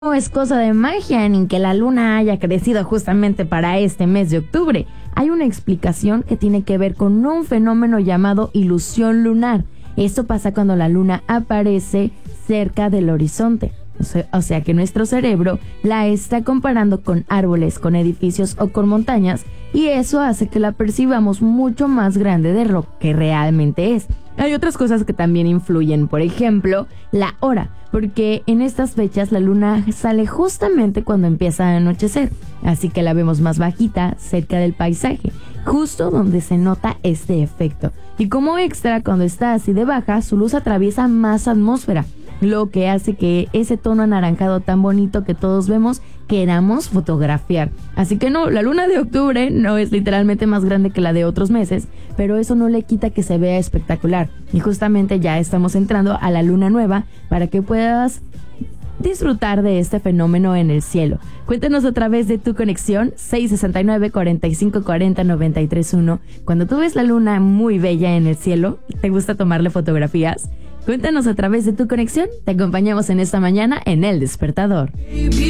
No es cosa de magia ni que la luna haya crecido justamente para este mes de octubre. Hay una explicación que tiene que ver con un fenómeno llamado ilusión lunar. Esto pasa cuando la luna aparece cerca del horizonte. O sea que nuestro cerebro la está comparando con árboles, con edificios o con montañas, y eso hace que la percibamos mucho más grande de lo que realmente es. Hay otras cosas que también influyen, por ejemplo, la hora, porque en estas fechas la luna sale justamente cuando empieza a anochecer, así que la vemos más bajita, cerca del paisaje, justo donde se nota este efecto. Y como extra, cuando está así de baja, su luz atraviesa más atmósfera, lo que hace que ese tono anaranjado tan bonito que todos vemos queramos fotografiar. Así que no, la luna de octubre no es literalmente más grande que la de otros meses, pero eso no le quita que se vea espectacular. Y justamente ya estamos entrando a la luna nueva para que puedas disfrutar de este fenómeno en el cielo. Cuéntanos a través de tu conexión 669-4540-931. Cuando tú ves la luna muy bella en el cielo, ¿te gusta tomarle fotografías? Cuéntanos a través de tu conexión. Te acompañamos en esta mañana en El Despertador.